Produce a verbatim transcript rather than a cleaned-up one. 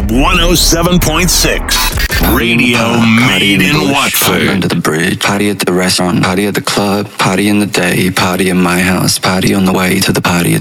one oh seven point six. Radio made in Watford. Under the bridge, party at the restaurant, party at the club, party in the day, party in my house, party on the way to the party.